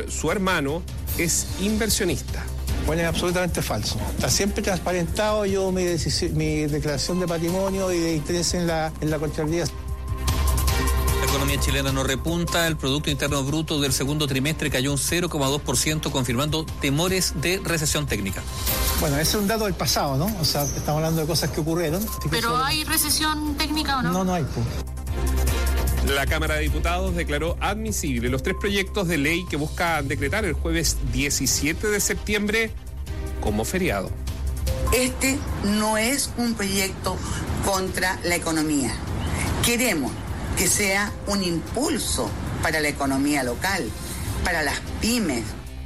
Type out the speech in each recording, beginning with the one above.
su hermano es inversionista. Bueno, es absolutamente falso. Está siempre transparentado yo mi declaración de patrimonio y de interés en la Contraloría. La economía chilena no repunta, el Producto Interno Bruto del segundo trimestre cayó un 0,2%, confirmando temores de recesión técnica. Bueno, ese es un dato del pasado, ¿no? O sea, estamos hablando de cosas que ocurrieron. ¿Pero hay recesión técnica o no? No hay. La Cámara de Diputados declaró admisible los 3 proyectos de ley que buscan decretar el jueves 17 de septiembre como feriado. Este no es un proyecto contra la economía. Queremos que sea un impulso para la economía local, para las pymes.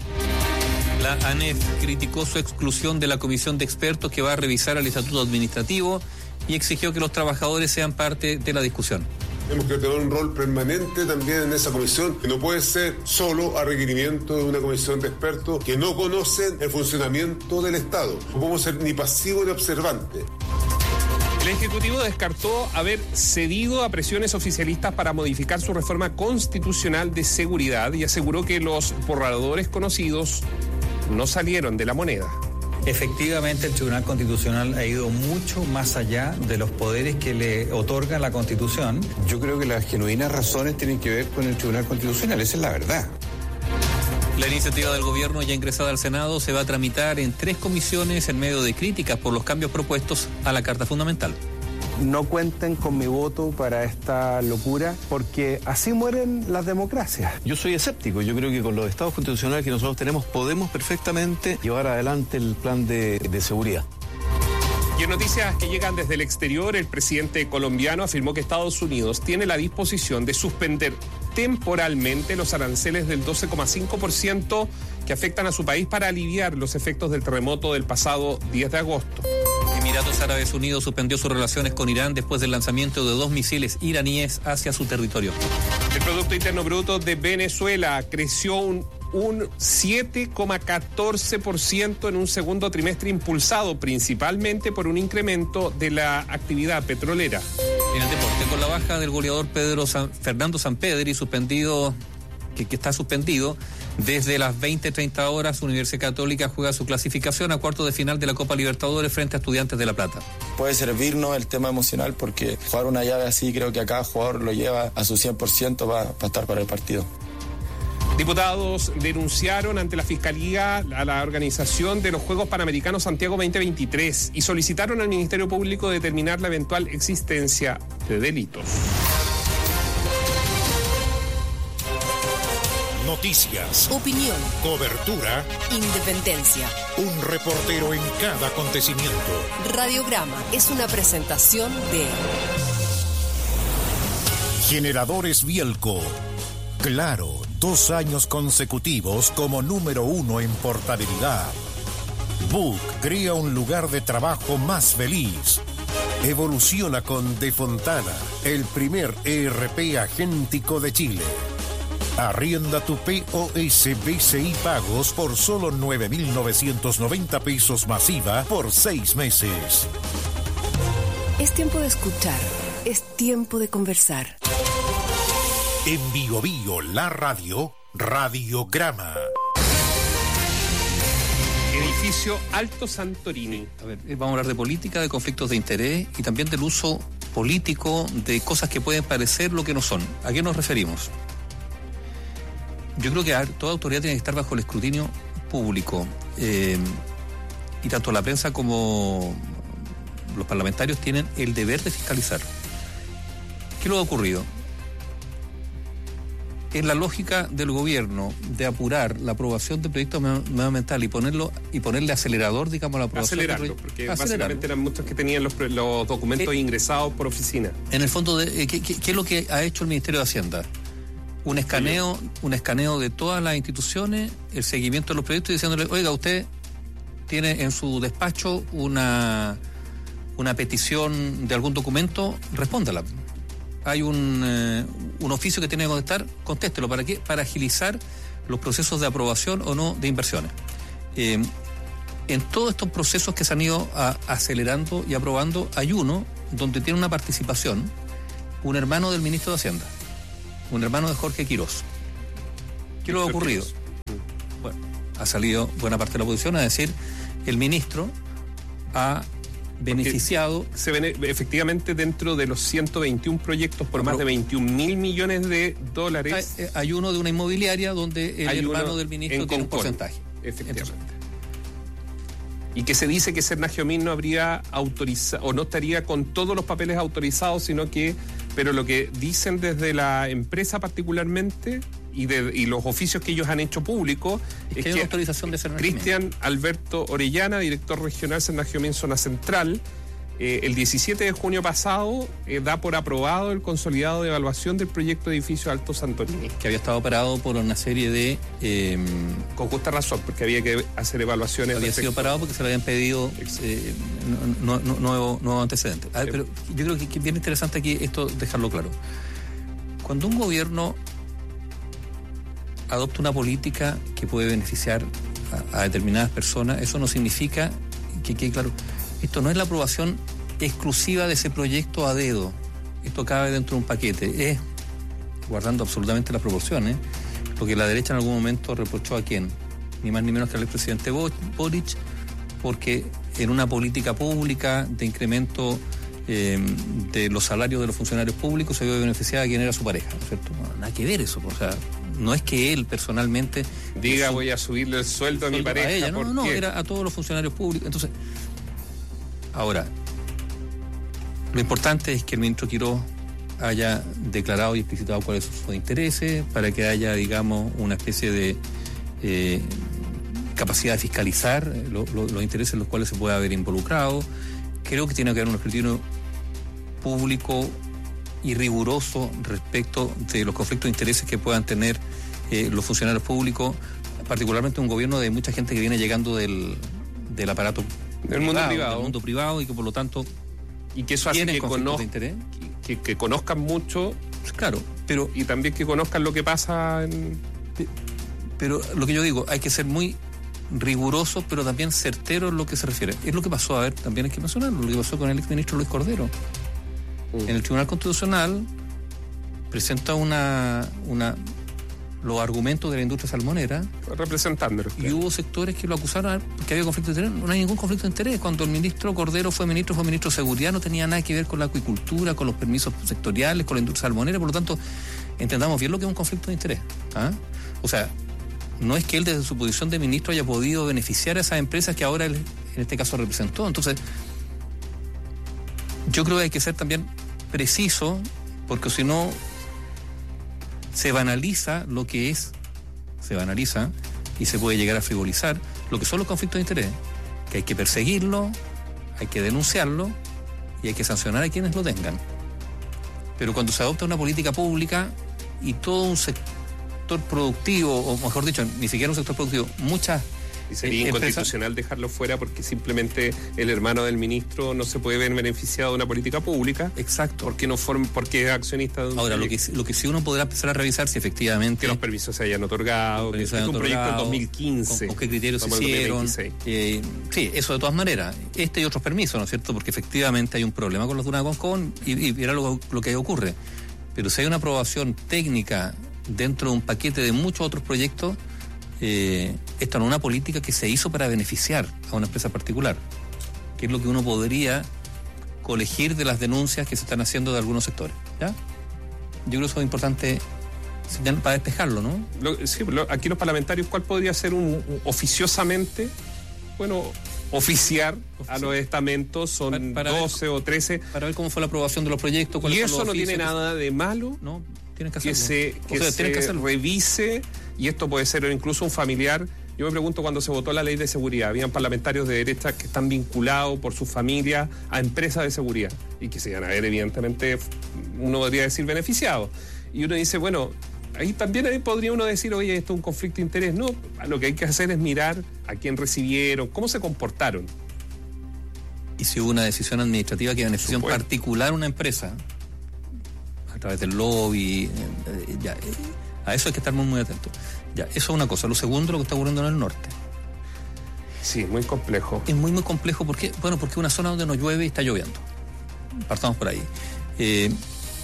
La ANEF criticó su exclusión de la comisión de expertos que va a revisar el estatuto administrativo y exigió que los trabajadores sean parte de la discusión. Tenemos que tener un rol permanente también en esa comisión, que no puede ser solo a requerimiento de una comisión de expertos que no conocen el funcionamiento del Estado. No podemos ser ni pasivos ni observantes. El Ejecutivo descartó haber cedido a presiones oficialistas para modificar su reforma constitucional de seguridad y aseguró que los borradores conocidos no salieron de la moneda. Efectivamente, el Tribunal Constitucional ha ido mucho más allá de los poderes que le otorga la Constitución. Yo creo que las genuinas razones tienen que ver con el Tribunal Constitucional, esa es la verdad. La iniciativa del gobierno ya ingresada al Senado se va a tramitar en 3 comisiones en medio de críticas por los cambios propuestos a la Carta Fundamental. No cuenten con mi voto para esta locura, porque así mueren las democracias. Yo soy escéptico, yo creo que con los estados constitucionales que nosotros tenemos podemos perfectamente llevar adelante el plan de seguridad. Y en noticias que llegan desde el exterior, el presidente colombiano afirmó que Estados Unidos tiene la disposición de suspender temporalmente los aranceles del 12,5% que afectan a su país para aliviar los efectos del terremoto del pasado 10 de agosto. Emiratos Árabes Unidos suspendió sus relaciones con Irán después del lanzamiento de 2 misiles iraníes hacia su territorio. El Producto Interno Bruto de Venezuela creció un 7,14% en un segundo trimestre, impulsado principalmente por un incremento de la actividad petrolera. En el deporte, con la baja del goleador Fernando Sampedri, que está suspendido, desde las 20:30 horas, Universidad Católica juega su clasificación a cuartos de final de la Copa Libertadores frente a Estudiantes de La Plata. Puede servirnos el tema emocional, porque jugar una llave así creo que a cada jugador lo lleva a su 100% para estar para el partido. Diputados denunciaron ante la Fiscalía a la organización de los Juegos Panamericanos Santiago 2023 y solicitaron al Ministerio Público determinar la eventual existencia de delitos. Noticias, opinión, cobertura, independencia. Un reportero en cada acontecimiento. Radiograma es una presentación de Generadores Bielco. Claro, 2 años consecutivos como número 1 en portabilidad. Book crea un lugar de trabajo más feliz. Evoluciona con De Fontana, el primer ERP agéntico de Chile. Arrienda tu POS BCI Pagos por solo 9.990 pesos masiva por 6 meses. Es tiempo de escuchar, es tiempo de conversar. En Bio Bio, la radio, Radiograma. Edificio Alto Santorini. A ver, vamos a hablar de política, de conflictos de interés y también del uso político de cosas que pueden parecer lo que no son. ¿A qué nos referimos? Yo creo que toda autoridad tiene que estar bajo el escrutinio público, y tanto la prensa como los parlamentarios tienen el deber de fiscalizar. ¿Qué lo ha ocurrido? En la lógica del gobierno de apurar la aprobación de proyectos medioambientales y ponerle acelerador, digamos, a la aprobación. Acelerarlo, porque básicamente eran muchos que tenían los documentos ingresados por oficina. En el fondo, ¿qué es lo que ha hecho el Ministerio de Hacienda? Un escaneo de todas las instituciones, el seguimiento de los proyectos y diciéndole, oiga, usted tiene en su despacho una petición de algún documento, respóndala. Hay un oficio que tiene que contestar, contéstelo. ¿Para qué? Para agilizar los procesos de aprobación o no de inversiones. En todos estos procesos que se han ido acelerando y aprobando, hay uno donde tiene una participación un hermano del ministro de Hacienda, un hermano de Jorge Quirós. ¿Qué le ha ocurrido? Bueno, ha salido buena parte de la oposición a decir el ministro ha beneficiado. Efectivamente, dentro de los 121 proyectos por más de 21.000 millones de dólares. Hay uno de una inmobiliaria donde el hermano del ministro tiene un porcentaje. Efectivamente. Y que se dice que Sernagiomín no habría autorizado, o no estaría con todos los papeles autorizados, sino que, pero lo que dicen desde la empresa particularmente y los oficios que ellos han hecho públicos es que hay autorización de Sernagiomín. Cristian Alberto Orellana, director regional Sernagiomín Zona Central, el 17 de junio pasado da por aprobado el consolidado de evaluación del proyecto de edificio Alto Santorini. Que había estado parado por una serie de... con justa razón, porque había que hacer evaluaciones. Había sido parado porque se le habían pedido nuevos antecedentes. A ver, pero yo creo que es bien interesante aquí esto dejarlo claro. Cuando un gobierno adopta una política que puede beneficiar a determinadas personas, eso no significa que quede claro... Esto no es la aprobación exclusiva de ese proyecto a dedo. Esto cabe dentro de un paquete. Es, guardando absolutamente las proporciones, lo que la derecha en algún momento reprochó a quién, ni más ni menos que al expresidente Boric, porque en una política pública de incremento de los salarios de los funcionarios públicos se vio beneficiada a quien era su pareja, ¿no es cierto? No, nada que ver eso, o sea, no es que él personalmente diga voy a subirle el sueldo a mi pareja. A ella, no, era a todos los funcionarios públicos. Entonces, ahora, lo importante es que el ministro Quiroz haya declarado y explicitado cuáles son sus intereses, para que haya, digamos, una especie de capacidad de fiscalizar los intereses en los cuales se puede haber involucrado. Creo que tiene que haber un escrutinio público y riguroso respecto de los conflictos de intereses que puedan tener los funcionarios públicos, particularmente un gobierno de mucha gente que viene llegando del aparato del mundo privado y que por lo tanto y que eso hace que conozcan mucho, claro, pero y también que conozcan lo que pasa pero lo que yo digo, hay que ser muy riguroso pero también certero en lo que se refiere. Es lo que pasó, a ver, también hay que mencionarlo, lo que pasó con el exministro Luis Cordero. En el Tribunal Constitucional presenta los argumentos de la industria salmonera, representándolo. Y hubo sectores que lo acusaron porque había conflicto de interés. No hay ningún conflicto de interés. Cuando el ministro Cordero fue ministro de Seguridad, no tenía nada que ver con la acuicultura, con los permisos sectoriales, con la industria salmonera. Por lo tanto, entendamos bien lo que es un conflicto de interés. O sea, no es que él desde su posición de ministro haya podido beneficiar a esas empresas que ahora él, en este caso, representó. Entonces, yo creo que hay que ser también preciso, porque si no se banaliza lo que es, y se puede llegar a frivolizar lo que son los conflictos de interés, que hay que perseguirlo, hay que denunciarlo y hay que sancionar a quienes lo tengan. Pero cuando se adopta una política pública y todo un sector productivo, o mejor dicho, ni siquiera un sector productivo, muchas y sería inconstitucional dejarlo fuera porque simplemente el hermano del ministro no se puede ver beneficiado de una política pública. Exacto. Porque es accionista de un Ahora, lo que sí uno podrá empezar a revisar si efectivamente que los permisos se hayan otorgado, que es un proyecto en 2015. ¿Con qué criterios se hicieron? Sí, eso de todas maneras. Y otros permisos, ¿no es cierto? Porque efectivamente hay un problema con los dunas de Concón y era lo que ocurre. Pero si hay una aprobación técnica dentro de un paquete de muchos otros proyectos, esta no es una política que se hizo para beneficiar a una empresa particular, que es lo que uno podría colegir de las denuncias que se están haciendo de algunos sectores, ¿ya? Yo creo que eso es importante para despejarlo, ¿no? Aquí los parlamentarios, ¿cuál podría ser oficiosamente? Bueno, oficiar a los estamentos, son para 12 o 13. Para ver cómo fue la aprobación de los proyectos. Y eso no tiene nada de malo. No, tienen que hacerlo. Que se revise, y esto puede ser incluso un familiar. Yo me pregunto, cuando se votó la ley de seguridad, habían parlamentarios de derecha que están vinculados por su familia a empresas de seguridad y que se iban a ver, evidentemente, uno podría decir, beneficiados. Y uno dice, bueno, ahí podría uno decir, oye, esto es un conflicto de interés. No, lo que hay que hacer es mirar a quién recibieron, cómo se comportaron. Y si hubo una decisión administrativa que benefició en particular una empresa, a través del lobby, a eso hay que estar muy, muy atentos. Ya, eso es una cosa. Lo segundo, lo que está ocurriendo en el norte. Sí, muy complejo. Es muy, muy complejo porque es una zona donde no llueve y está lloviendo. Partamos por ahí.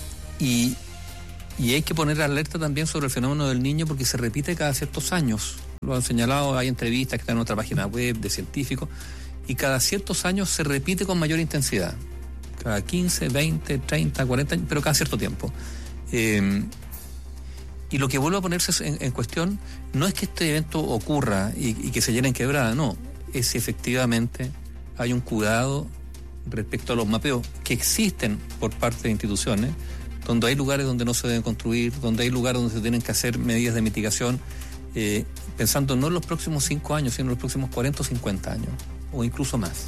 Y hay que poner alerta también sobre el fenómeno del Niño porque se repite cada ciertos años. lo han señalado, hay entrevistas que están en nuestra página web de científicos, y cada ciertos años se repite con mayor intensidad. Cada 15, 20, 30, 40 años, pero cada cierto tiempo. Y lo que vuelve a ponerse en cuestión no es que este evento ocurra y que se llene en quebrada, no, es si efectivamente hay un cuidado respecto a los mapeos que existen por parte de instituciones, donde hay lugares donde no se deben construir, donde hay lugares donde se tienen que hacer medidas de mitigación, pensando no en los próximos 5 años, sino en los próximos 40 o 50 años, o incluso más.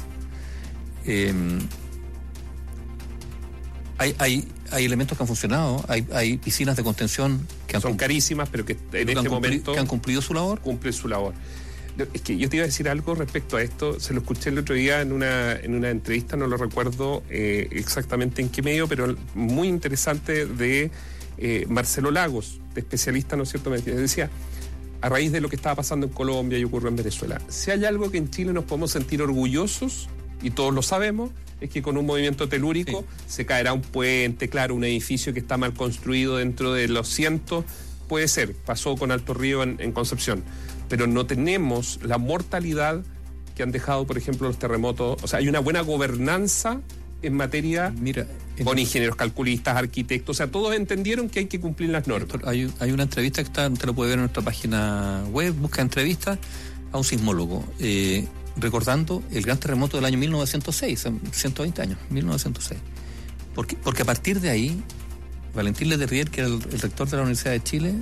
Hay elementos que han funcionado, hay piscinas de contención que son carísimas, pero que en este momento... que han cumplido su labor. Cumplen su labor. Es que yo te iba a decir algo respecto a esto, se lo escuché el otro día en una entrevista, no lo recuerdo exactamente en qué medio, pero muy interesante, de Marcelo Lagos, de especialista, ¿no es cierto? Me decía, a raíz de lo que estaba pasando en Colombia y ocurrió en Venezuela, si hay algo que en Chile nos podemos sentir orgullosos, y todos lo sabemos, es que con un movimiento telúrico se caerá un puente, claro, un edificio que está mal construido dentro de los cientos, puede ser, pasó con Alto Río en Concepción, pero no tenemos la mortalidad que han dejado, por ejemplo, los terremotos. O sea, hay una buena gobernanza en materia, con ingenieros calculistas, arquitectos, o sea, todos entendieron que hay que cumplir las normas. Hay una entrevista que usted lo puede ver en nuestra página web, busca entrevistas a un sismólogo, recordando el gran terremoto del año 1906, 120 años, 1906. Porque a partir de ahí, Valentín Letelier, que era el rector de la Universidad de Chile,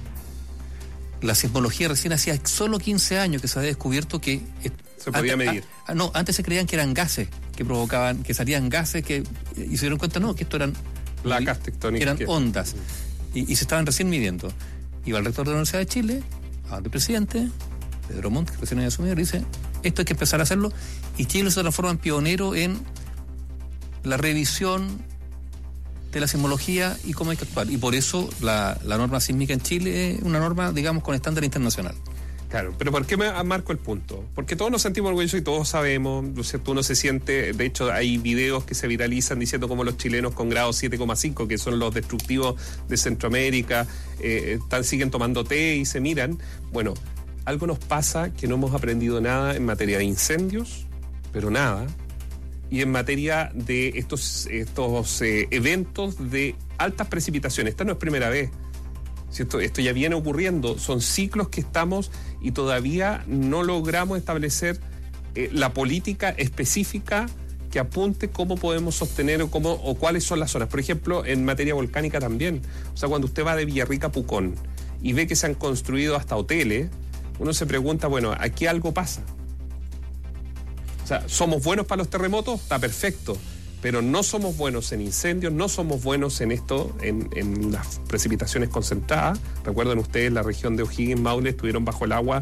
la sismología recién hacía solo 15 años que se había descubierto que... Se podía medir. Antes se creían que eran gases que provocaban, que salían gases y se dieron cuenta, no, que esto eran... placas tectónicas. Eran ondas. Y se estaban recién midiendo. Iba el rector de la Universidad de Chile, al presidente, Pedro Montt, que recién había asumido, y dice, esto hay que empezar a hacerlo, y Chile se transforma en pionero en la revisión de la sismología y cómo hay que actuar. Y por eso la norma sísmica en Chile es una norma, digamos, con estándar internacional. Claro, pero ¿por qué me marco el punto? Porque todos nos sentimos orgullosos y todos sabemos, ¿no es cierto? Uno se siente, de hecho hay videos que se viralizan diciendo cómo los chilenos con grado 7,5, que son los destructivos de Centroamérica, siguen tomando té y se miran. Bueno, algo nos pasa que no hemos aprendido nada en materia de incendios, pero nada, y en materia de estos eventos de altas precipitaciones. Esta no es primera vez, ¿cierto? Esto ya viene ocurriendo, son ciclos que estamos y todavía no logramos establecer la política específica que apunte cómo podemos sostener o cuáles son las zonas. Por ejemplo, en materia volcánica también. O sea, cuando usted va de Villarrica a Pucón y ve que se han construido hasta hoteles, uno se pregunta, bueno, ¿aquí algo pasa? O sea, ¿somos buenos para los terremotos? Está perfecto, pero no somos buenos en incendios, no somos buenos en esto, en las precipitaciones concentradas. Recuerden ustedes, la región de O'Higgins, Maule, estuvieron bajo el agua,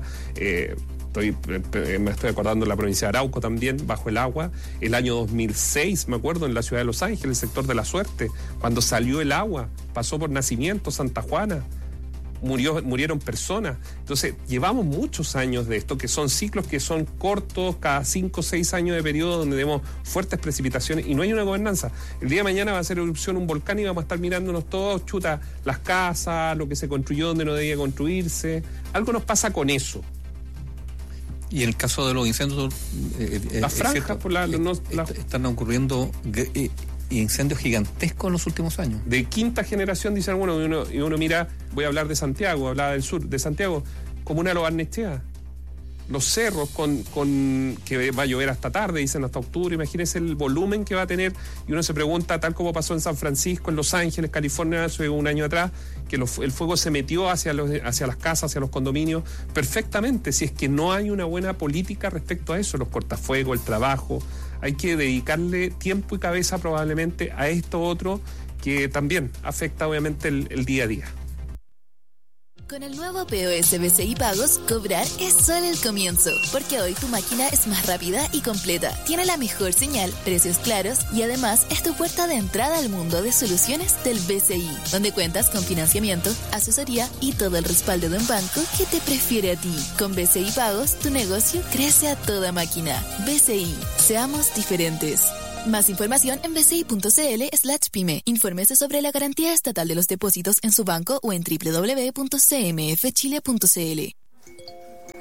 me estoy acordando de la provincia de Arauco también, bajo el agua. El año 2006, me acuerdo, en la ciudad de Los Ángeles, el sector de La Suerte, cuando salió el agua, pasó por Nacimiento, Santa Juana, murieron personas. Entonces, llevamos muchos años de esto, que son ciclos que son cortos, cada 5 o 6 años de periodo donde tenemos fuertes precipitaciones y no hay una gobernanza. El día de mañana va a hacer erupción un volcán y vamos a estar mirándonos todos, las casas, lo que se construyó donde no debía construirse. Algo nos pasa con eso. Y en el caso de los incendios, las franjas están ocurriendo incendios gigantescos en los últimos años. De quinta generación, dicen algunos, y uno mira, voy a hablar de Santiago, hablaba del sur, de Santiago, comuna de Lo Barnechea. Los cerros que va a llover hasta tarde, dicen hasta octubre, imagínense el volumen que va a tener, y uno se pregunta, tal como pasó en San Francisco, en Los Ángeles, California, hace un año atrás, que el fuego se metió hacia las casas, hacia los condominios, perfectamente, si es que no hay una buena política respecto a eso, los cortafuegos, el trabajo. Hay que dedicarle tiempo y cabeza probablemente a esto otro que también afecta obviamente el día a día. Con el nuevo POS BCI Pagos, cobrar es solo el comienzo, porque hoy tu máquina es más rápida y completa, tiene la mejor señal, precios claros y además es tu puerta de entrada al mundo de soluciones del BCI, donde cuentas con financiamiento, asesoría y todo el respaldo de un banco que te prefiere a ti. Con BCI Pagos, tu negocio crece a toda máquina. BCI, seamos diferentes. Más información en bci.cl/pyme. Infórmese sobre la garantía estatal de los depósitos en su banco o en www.cmfchile.cl.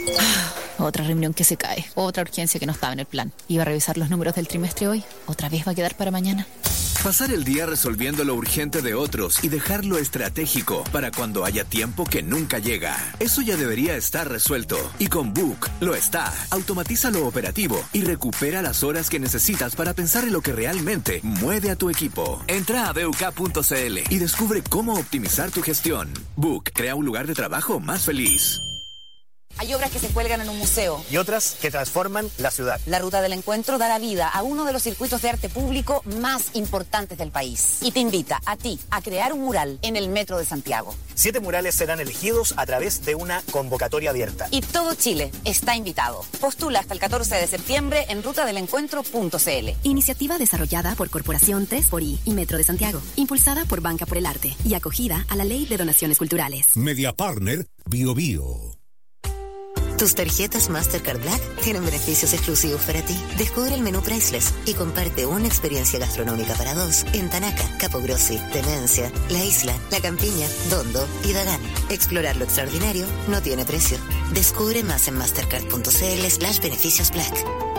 Otra reunión que se cae, otra urgencia que no estaba en el plan. Iba a revisar los números del trimestre hoy, otra vez va a quedar para mañana. Pasar el día resolviendo lo urgente de otros y dejar lo estratégico para cuando haya tiempo que nunca llega. Eso ya debería estar resuelto. Y con Book lo está. Automatiza lo operativo y recupera las horas que necesitas para pensar en lo que realmente mueve a tu equipo. Entra a BUK.cl y descubre cómo optimizar tu gestión. Book crea un lugar de trabajo más feliz. Hay obras que se cuelgan en un museo. Y otras que transforman la ciudad. La Ruta del Encuentro dará vida a uno de los circuitos de arte público más importantes del país. Y te invita a ti a crear un mural en el Metro de Santiago. 7 murales serán elegidos a través de una convocatoria abierta. Y todo Chile está invitado. Postula hasta el 14 de septiembre en rutadelencuentro.cl. Iniciativa desarrollada por Corporación 3xI y Metro de Santiago. Impulsada por Banca por el Arte y acogida a la Ley de Donaciones Culturales. Media Partner Bio Bio. Tus tarjetas Mastercard Black tienen beneficios exclusivos para ti. Descubre el menú Priceless y comparte una experiencia gastronómica para dos en Tanaca, Capogrossi, Tenencia, La Isla, La Campiña, Dondo y Dagán. Explorar lo extraordinario no tiene precio. Descubre más en mastercard.cl/beneficios Black.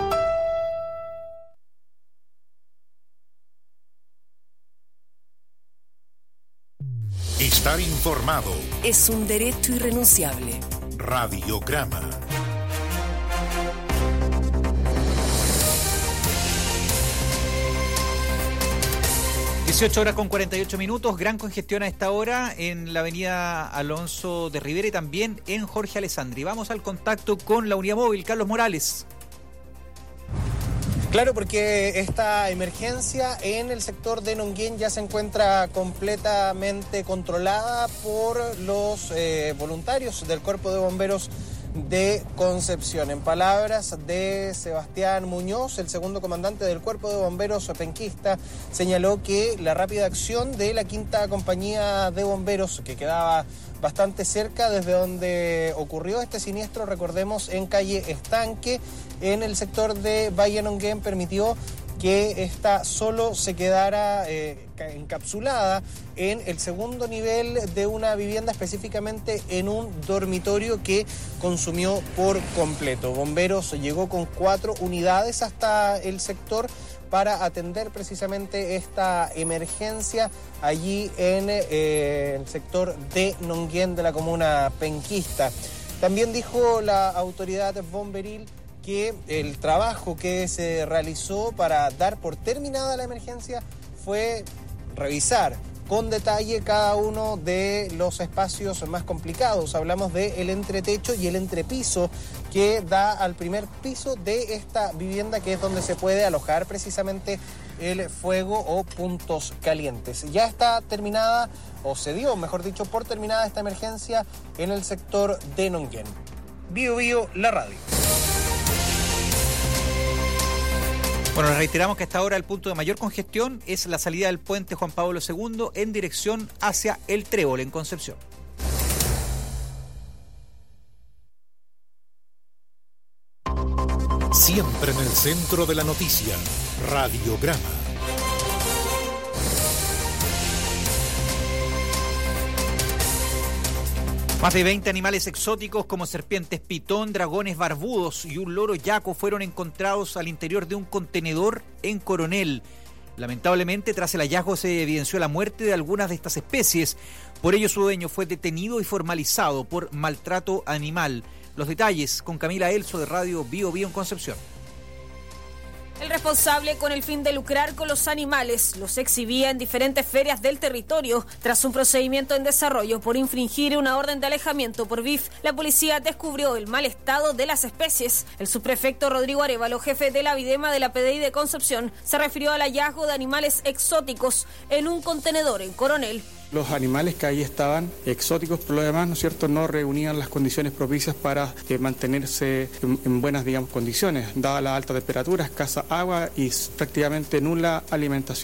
Estar informado es un derecho irrenunciable. Radiograma. (18:48). Gran congestión a esta hora en la avenida Alonso de Rivera y también en Jorge Alessandri. Vamos al contacto con la unidad móvil. Carlos Morales. Claro, porque esta emergencia en el sector de Nonguén ya se encuentra completamente controlada por los voluntarios del Cuerpo de Bomberos de Concepción. En palabras de Sebastián Muñoz, el segundo comandante del Cuerpo de Bomberos penquista, señaló que la rápida acción de la quinta compañía de bomberos, que quedaba bastante cerca desde donde ocurrió este siniestro, recordemos, en calle Estanque, en el sector de Valle Nonguén, permitió que esta solo se quedara encapsulada en el segundo nivel de una vivienda, específicamente en un dormitorio que consumió por completo. Bomberos llegó con 4 unidades hasta el sector para atender precisamente esta emergencia allí en el sector de Nonguén de la comuna penquista. También dijo la autoridad bomberil que el trabajo que se realizó para dar por terminada la emergencia fue revisar con detalle cada uno de los espacios más complicados. Hablamos del entretecho y el entrepiso que da al primer piso de esta vivienda, que es donde se puede alojar precisamente el fuego o puntos calientes. Ya está terminada, o se dio, mejor dicho, por terminada esta emergencia en el sector de Nonguén. Bio Bio, la radio. Bueno, les reiteramos que hasta ahora el punto de mayor congestión es la salida del puente Juan Pablo II en dirección hacia el Trébol en Concepción. Siempre en el centro de la noticia, Radiograma. Más de 20 animales exóticos como serpientes pitón, dragones barbudos y un loro yaco fueron encontrados al interior de un contenedor en Coronel. Lamentablemente, tras el hallazgo se evidenció la muerte de algunas de estas especies. Por ello, su dueño fue detenido y formalizado por maltrato animal. Los detalles con Camila Elso de Radio Bio Bio en Concepción. El responsable, con el fin de lucrar con los animales, los exhibía en diferentes ferias del territorio. Tras un procedimiento en desarrollo por infringir una orden de alejamiento por BIF, la policía descubrió el mal estado de las especies. El subprefecto Rodrigo Arévalo, jefe de la Videma de la PDI de Concepción, se refirió al hallazgo de animales exóticos en un contenedor en Coronel. Los animales que ahí estaban, exóticos por lo demás, ¿no es cierto?, no reunían las condiciones propicias para mantenerse en buenas, condiciones, dada la alta temperatura, escasa agua y prácticamente nula alimentación.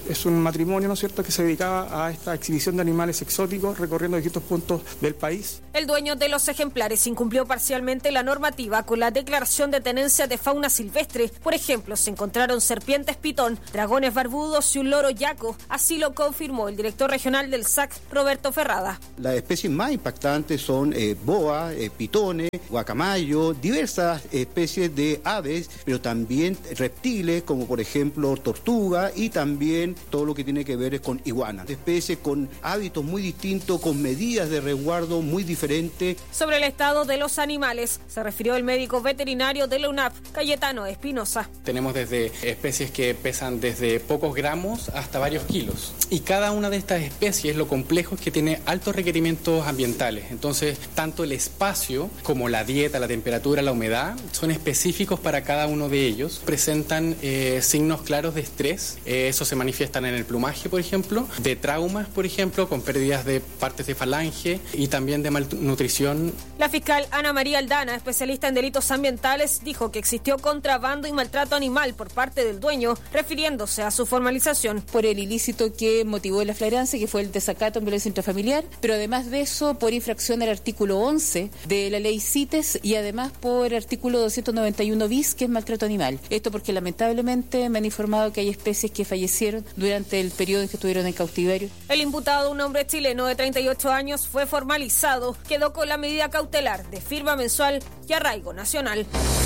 Es un matrimonio, ¿no es cierto?, que se dedicaba a esta exhibición de animales exóticos recorriendo distintos puntos del país. El dueño de los ejemplares incumplió parcialmente la normativa con la declaración de tenencia de fauna silvestre. Por ejemplo, se encontraron serpientes pitón, dragones barbudos y un loro yaco. Así lo confirmó el director regional del SAC, Roberto Ferrada. Las especies más impactantes son boa, pitones, guacamayo, diversas especies de aves, pero también reptiles como por ejemplo tortuga y también todo lo que tiene que ver con iguanas. Especies con hábitos muy distintos, con medidas de resguardo muy diferentes. Sobre el estado de los animales, se refirió el médico veterinario de la UNAP, Cayetano Espinosa. Tenemos desde especies que pesan desde pocos gramos hasta varios kilos. Y cada una de estas especies, lo complejo es que tiene altos requerimientos ambientales. Entonces, tanto el espacio como la dieta, la temperatura, la humedad, son específicos para cada uno de ellos. Presentan signos claros de estrés. Eso se manifiestan en el plumaje, por ejemplo, de traumas, por ejemplo, con pérdidas de partes de falange y también de malnutrición. La fiscal Ana María Aldana, especialista en delitos ambientales, dijo que existió contrabando y maltrato animal por parte del dueño, refiriéndose a su formalización. Por el ilícito que motivó la flagrancia, que fue el desacato en violencia intrafamiliar, pero además de eso, por infracción del artículo 11 de la ley CITES y además por el artículo 291 bis, que es maltrato animal. Esto porque lamentablemente me han informado que hay especies que fallecieron durante el periodo en que estuvieron en cautiverio. El imputado, un hombre chileno de 38 años, fue formalizado. Quedó con la medida cautelar de firma mensual y arraigo nacional.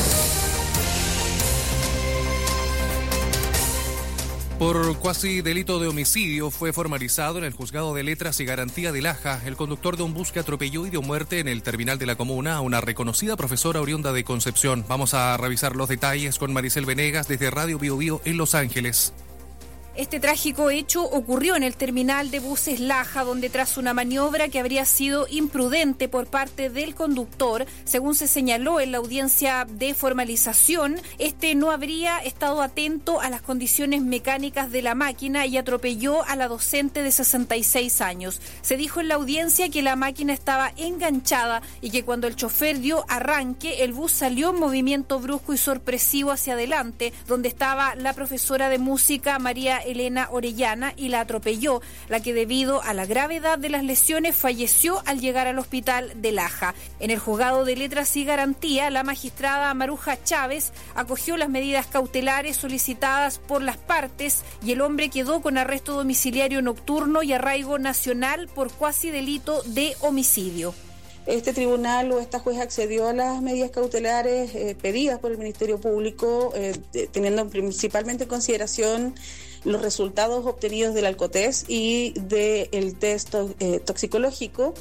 Por cuasi delito de homicidio fue formalizado en el Juzgado de Letras y Garantía de Laja el conductor de un bus que atropelló y dio muerte en el terminal de la comuna a una reconocida profesora oriunda de Concepción. Vamos a revisar los detalles con Maricel Venegas desde Radio Bio Bio en Los Ángeles. Este trágico hecho ocurrió en el terminal de buses Laja, donde tras una maniobra que habría sido imprudente por parte del conductor, según se señaló en la audiencia de formalización, este no habría estado atento a las condiciones mecánicas de la máquina y atropelló a la docente de 66 años. Se dijo en la audiencia que la máquina estaba enganchada y que cuando el chofer dio arranque, el bus salió en movimiento brusco y sorpresivo hacia adelante, donde estaba la profesora de música María Elena Orellana, y la atropelló, la que debido a la gravedad de las lesiones falleció al llegar al hospital de Laja. En el Juzgado de Letras y Garantía, la magistrada Maruja Chávez acogió las medidas cautelares solicitadas por las partes y el hombre quedó con arresto domiciliario nocturno y arraigo nacional por cuasi delito de homicidio. Este tribunal o esta jueza accedió a las medidas cautelares pedidas por el Ministerio Público, teniendo principalmente en consideración los resultados obtenidos del alcotest y del test toxicológico,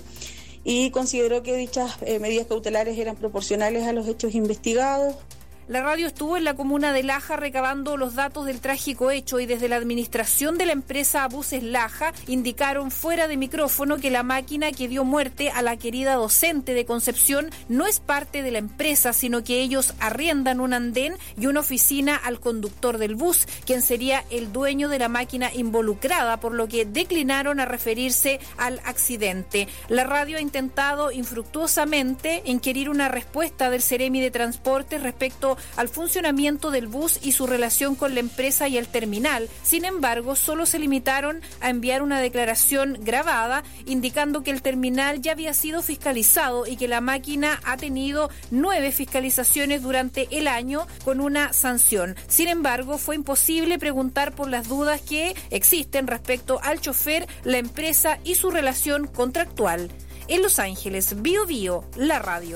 y consideró que dichas medidas cautelares eran proporcionales a los hechos investigados. La radio estuvo en la comuna de Laja recabando los datos del trágico hecho y desde la administración de la empresa Buses Laja indicaron fuera de micrófono que la máquina que dio muerte a la querida docente de Concepción no es parte de la empresa, sino que ellos arriendan un andén y una oficina al conductor del bus, quien sería el dueño de la máquina involucrada, por lo que declinaron a referirse al accidente. La radio ha intentado infructuosamente inquirir una respuesta del Seremi de Transporte respecto al funcionamiento del bus y su relación con la empresa y el terminal. Sin embargo, solo se limitaron a enviar una declaración grabada indicando que el terminal ya había sido fiscalizado y que la máquina ha tenido 9 fiscalizaciones durante el año con una sanción. Sin embargo, fue imposible preguntar por las dudas que existen respecto al chofer, la empresa y su relación contractual. En Los Ángeles, Bio Bio, la radio.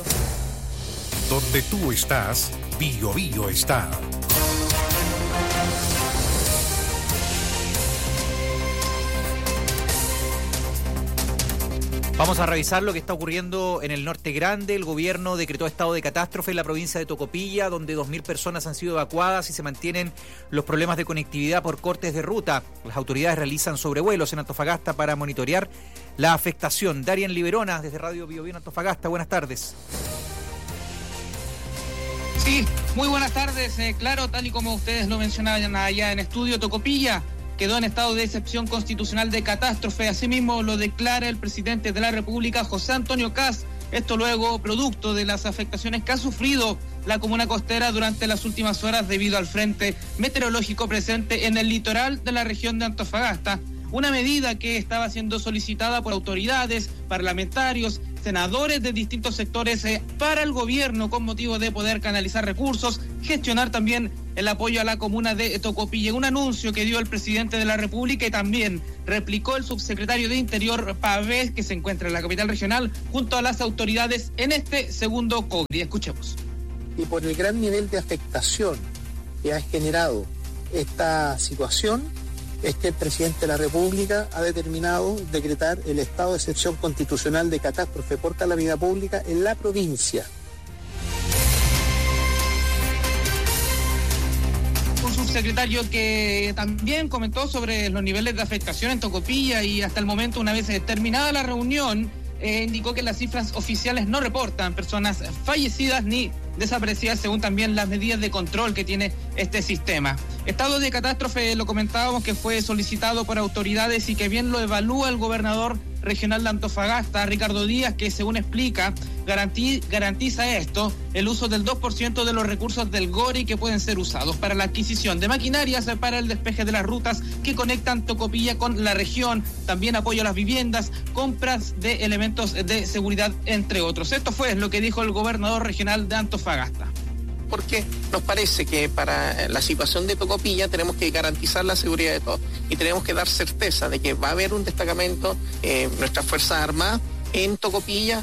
Donde tú estás, Bio Bio está. Vamos a revisar lo que está ocurriendo en el Norte Grande. El gobierno decretó estado de catástrofe en la provincia de Tocopilla, donde 2.000 personas han sido evacuadas y se mantienen los problemas de conectividad por cortes de ruta. Las autoridades realizan sobrevuelos en Antofagasta para monitorear la afectación. Darian Liberona, desde Radio Bio Bio en Antofagasta. Buenas tardes. Sí, muy buenas tardes. Claro, tal y como ustedes lo mencionaban allá en estudio, Tocopilla quedó en estado de excepción constitucional de catástrofe. Asimismo lo declara el presidente de la República, José Antonio Kast, Esto luego producto de las afectaciones que ha sufrido la comuna costera durante las últimas horas debido al frente meteorológico presente en el litoral de la región de Antofagasta. Una medida que estaba siendo solicitada por autoridades, parlamentarios, senadores de distintos sectores para el gobierno con motivo de poder canalizar recursos, gestionar también el apoyo a la comuna de Tocopilla. Un anuncio que dio el presidente de la República y también replicó el subsecretario de Interior Pavés, que se encuentra en la capital regional, junto a las autoridades en este segundo COGRI. Escuchemos. Y por el gran nivel de afectación que ha generado esta situación, es que el presidente de la República ha determinado decretar el estado de excepción constitucional de catástrofe por calamidad pública en la provincia. Un subsecretario que también comentó sobre los niveles de afectación en Tocopilla y hasta el momento, una vez terminada la reunión, indicó que las cifras oficiales no reportan personas fallecidas ni desaparecidas, según también las medidas de control que tiene este sistema. Estado de catástrofe, lo comentábamos, que fue solicitado por autoridades y que bien lo evalúa el gobernador regional de Antofagasta, Ricardo Díaz, que según explica, garantiza esto, el uso del 2% de los recursos del GORI que pueden ser usados para la adquisición de maquinarias para el despeje de las rutas que conectan Tocopilla con la región, también apoyo a las viviendas, compras de elementos de seguridad, entre otros. Esto fue lo que dijo el gobernador regional de Antofagasta. Porque nos parece que para la situación de Tocopilla tenemos que garantizar la seguridad de todos y tenemos que dar certeza de que va a haber un destacamento, nuestras Fuerzas Armadas en Tocopilla.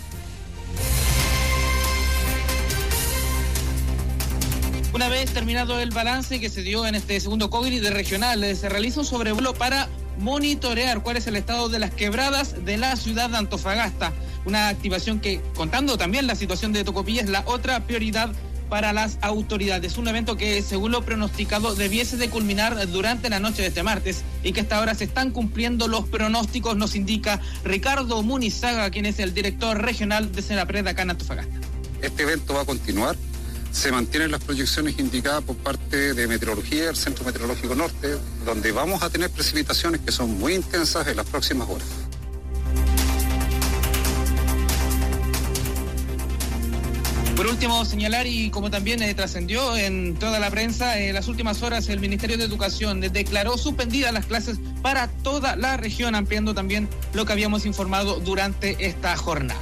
Una vez terminado el balance que se dio en este segundo COGRI de regional, se realiza un sobrevuelo para monitorear cuál es el estado de las quebradas de la ciudad de Antofagasta. Una activación que, contando también la situación de Tocopilla, es la otra prioridad para las autoridades. Un evento que, según lo pronosticado, debiese de culminar durante la noche de este martes y que hasta ahora se están cumpliendo los pronósticos, nos indica Ricardo Munizaga, quien es el director regional de Senapred acá en Antofagasta. Este evento va a continuar. Se mantienen las proyecciones indicadas por parte de Meteorología, el Centro Meteorológico Norte, donde vamos a tener precipitaciones que son muy intensas en las próximas horas. Por último, señalar, y como también trascendió en toda la prensa, en las últimas horas el Ministerio de Educación declaró suspendidas las clases para toda la región, ampliando también lo que habíamos informado durante esta jornada.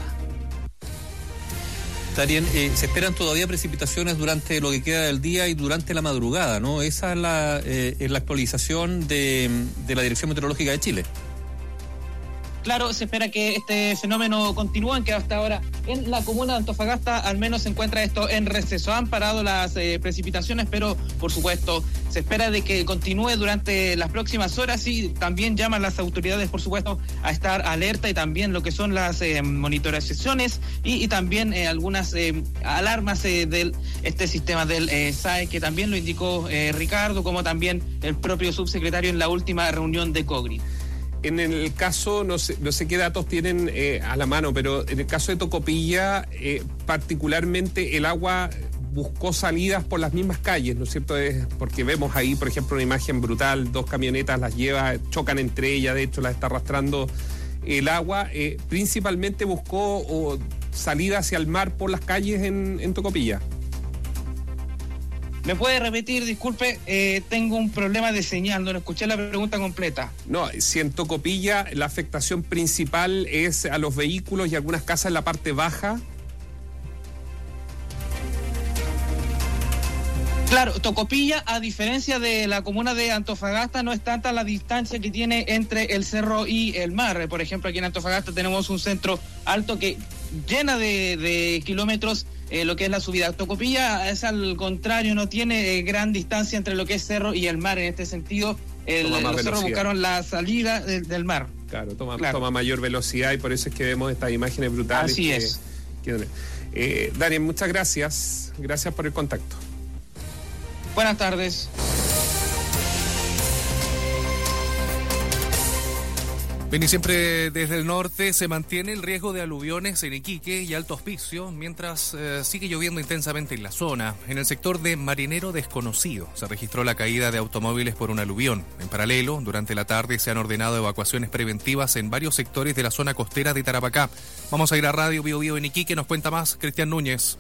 Darien, se esperan todavía precipitaciones durante lo que queda del día y durante la madrugada, ¿no? Esa es la actualización de la Dirección Meteorológica de Chile. Claro, se espera que este fenómeno continúe, que hasta ahora en la comuna de Antofagasta al menos se encuentra esto en receso. Han parado las precipitaciones, pero por supuesto se espera de que continúe durante las próximas horas y también llaman las autoridades, por supuesto, a estar alerta y también lo que son las monitorizaciones y también algunas alarmas de este sistema del SAE, que también lo indicó Ricardo, como también el propio subsecretario en la última reunión de COGRI. En el caso, no sé qué datos tienen a la mano, pero en el caso de Tocopilla, particularmente el agua buscó salidas por las mismas calles, ¿no es cierto? Porque vemos ahí, por ejemplo, una imagen brutal, 2 camionetas las lleva, chocan entre ellas, de hecho las está arrastrando el agua. Principalmente buscó salida hacia el mar por las calles en Tocopilla. ¿Me puede repetir? Disculpe, tengo un problema de señal, no escuché la pregunta completa. No, si en Tocopilla la afectación principal es a los vehículos y algunas casas en la parte baja. Claro, Tocopilla, a diferencia de la comuna de Antofagasta, no es tanta la distancia que tiene entre el cerro y el mar. Por ejemplo, aquí en Antofagasta tenemos un centro alto que llena de kilómetros lo que es la subida. Tocopilla es al contrario, no tiene gran distancia entre lo que es cerro y el mar. En este sentido, los cerros buscaron la salida del mar. Claro, toma mayor velocidad y por eso es que vemos estas imágenes brutales. Así es. Darien, muchas gracias. Gracias por el contacto. Buenas tardes. Bien, y siempre desde el norte se mantiene el riesgo de aluviones en Iquique y Alto Hospicio, mientras sigue lloviendo intensamente en la zona. En el sector de Marinero Desconocido se registró la caída de automóviles por un aluvión. En paralelo, durante la tarde se han ordenado evacuaciones preventivas en varios sectores de la zona costera de Tarapacá. Vamos a ir a Radio Bio Bio en Iquique, nos cuenta más Cristian Núñez.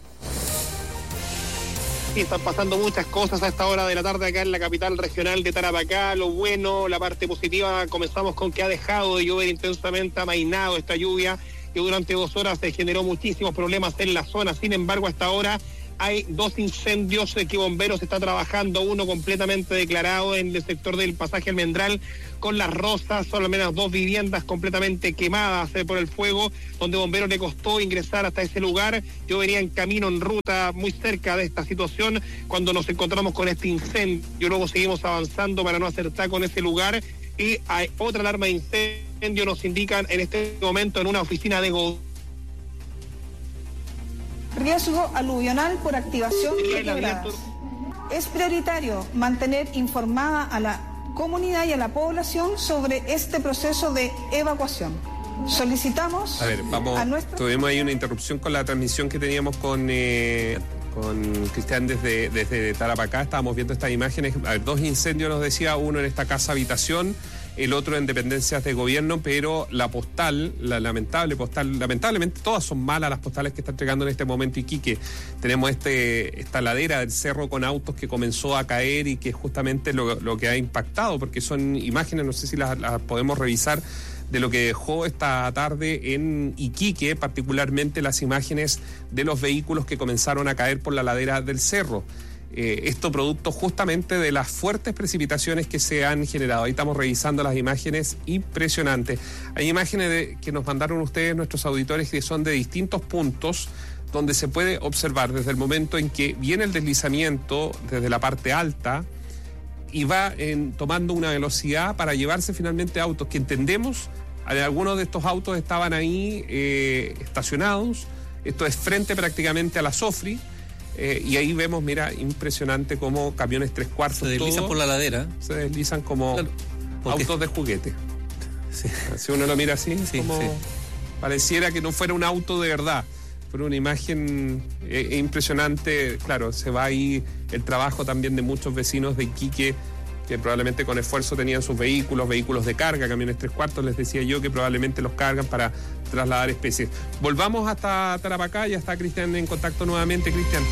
Sí, están pasando muchas cosas a esta hora de la tarde acá en la capital regional de Tarapacá. Lo bueno, la parte positiva, comenzamos con que ha dejado de llover intensamente, ha amainado esta lluvia que durante 2 horas se generó muchísimos problemas en la zona. Sin embargo, hasta ahora hay 2 incendios que Bomberos está trabajando, uno completamente declarado en el sector del pasaje Almendral con Las Rosas, son al menos 2 viviendas completamente quemadas por el fuego, donde Bomberos le costó ingresar hasta ese lugar. Yo venía en camino, en ruta, muy cerca de esta situación, cuando nos encontramos con este incendio. Luego seguimos avanzando para no hacer taco en ese lugar, y hay otra alarma de incendio, nos indican en este momento en una oficina de gobierno. Riesgo aluvional por activación de quebradas. Es prioritario mantener informada a la comunidad y a la población sobre este proceso de evacuación. Solicitamos tuvimos ahí una interrupción con la transmisión que teníamos con Cristian desde Tarapacá. Estábamos viendo estas imágenes. 2 incendios nos decía, uno en esta casa habitación, el otro en dependencias de gobierno, pero la postal, la lamentable postal, lamentablemente todas son malas las postales que está entregando en este momento Iquique. Tenemos esta ladera del cerro con autos que comenzó a caer y que es justamente lo que ha impactado, porque son imágenes, no sé si las podemos revisar, de lo que dejó esta tarde en Iquique, particularmente las imágenes de los vehículos que comenzaron a caer por la ladera del cerro. Esto producto justamente de las fuertes precipitaciones que se han generado. Ahí estamos revisando las imágenes, impresionantes. Hay imágenes que nos mandaron ustedes, nuestros auditores, que son de distintos puntos, donde se puede observar desde el momento en que viene el deslizamiento desde la parte alta y va tomando una velocidad para llevarse finalmente autos que entendemos, algunos de estos autos estaban ahí estacionados. Esto es frente prácticamente a la Sofri. Y ahí vemos, mira, impresionante cómo camiones 3/4 se deslizan por la ladera. Se deslizan como autos de juguete. Sí. Si uno lo mira así, pareciera que no fuera un auto de verdad. Pero una imagen impresionante. Claro, se va ahí el trabajo también de muchos vecinos de Iquique, que probablemente con esfuerzo tenían sus vehículos de carga, camiones 3/4, les decía yo, que probablemente los cargan para trasladar especies. Volvamos hasta Tarapacá, ya está Cristian en contacto nuevamente. Cristian.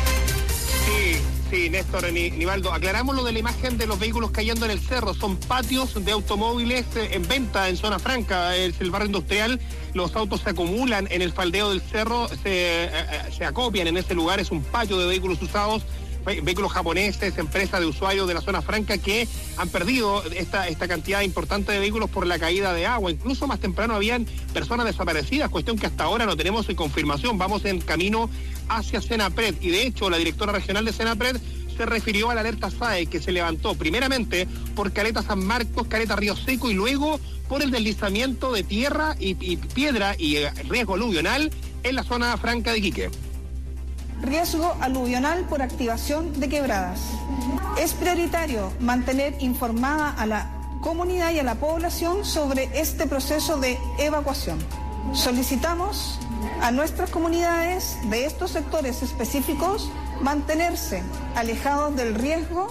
Sí, Néstor, Nivaldo, aclaramos lo de la imagen de los vehículos cayendo en el cerro. Son patios de automóviles en venta en zona franca, es el barrio industrial. Los autos se acumulan en el faldeo del cerro, se acopian en ese lugar, es un patio de vehículos usados, vehículos japoneses, empresas de usuarios de la zona franca que han perdido esta cantidad importante de vehículos por la caída de agua. Incluso más temprano habían personas desaparecidas, cuestión que hasta ahora no tenemos confirmación. Vamos en camino hacia Senapred, y de hecho la directora regional de Senapred se refirió a la alerta SAE que se levantó primeramente por Caleta San Marcos, Caleta Río Seco, y luego por el deslizamiento de tierra y piedra y riesgo aluvional en la zona franca de Iquique. Riesgo aluvional por activación de quebradas. Es prioritario mantener informada a la comunidad y a la población sobre este proceso de evacuación. Solicitamos a nuestras comunidades de estos sectores específicos mantenerse alejados del riesgo.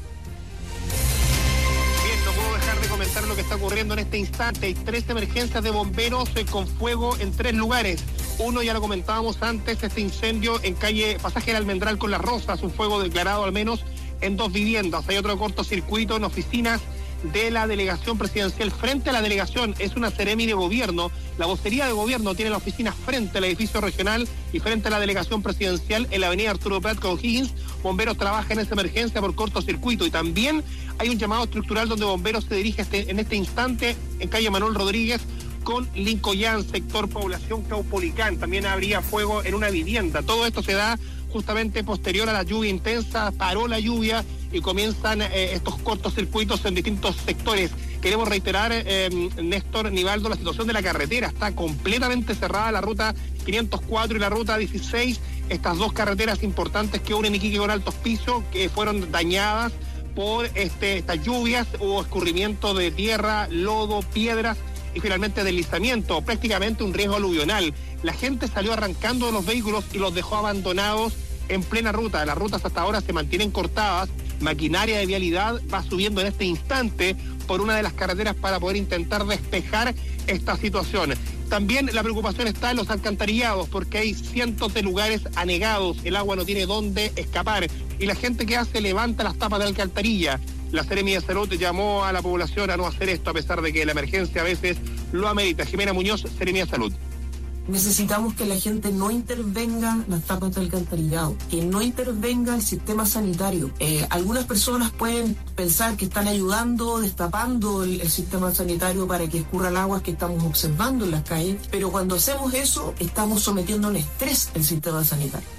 Bien, no puedo dejar de comentar lo que está ocurriendo en este instante. Hay 3 emergencias de bomberos con fuego en 3 lugares. Uno, ya lo comentábamos antes, este incendio en calle Pasaje del Almendral con Las Rosas, un fuego declarado al menos en 2 viviendas. Hay otro cortocircuito en oficinas de la delegación presidencial. Frente a la delegación es una seremi de gobierno. La vocería de gobierno tiene la oficina frente al edificio regional y frente a la delegación presidencial en la avenida Arturo Prat con Higgins. Bomberos trabajan en esa emergencia por cortocircuito, y también hay un llamado estructural donde bomberos se dirige en este instante en calle Manuel Rodríguez con Lincoyán, sector población Caupolicán. También habría fuego en una vivienda. Todo esto se da justamente posterior a la lluvia intensa. Paró la lluvia y comienzan estos cortocircuitos en distintos sectores. Queremos reiterar, Néstor, Nivaldo, la situación de la carretera. Está completamente cerrada la ruta 504 y la ruta 16. Estas 2 carreteras importantes que unen Iquique con Alto Hospicio, que fueron dañadas por estas lluvias. Hubo escurrimiento de tierra, lodo, piedras y finalmente deslizamiento, prácticamente un riesgo aluvional. La gente salió arrancando de los vehículos y los dejó abandonados en plena ruta. Las rutas hasta ahora se mantienen cortadas. Maquinaria de vialidad va subiendo en este instante por una de las carreteras para poder intentar despejar esta situación. También la preocupación está en los alcantarillados porque hay cientos de lugares anegados, el agua no tiene dónde escapar y la gente que hace levanta las tapas de alcantarilla. La Seremi de Salud llamó a la población a no hacer esto a pesar de que la emergencia a veces lo amerita. Jimena Muñoz, Seremi de Salud. Necesitamos que la gente no intervenga las tapas de alcantarillado, que no intervenga el sistema sanitario. Algunas personas pueden pensar que están ayudando, destapando el sistema sanitario para que escurra el agua que estamos observando en las calles, pero cuando hacemos eso estamos sometiendo a un estrés el sistema sanitario.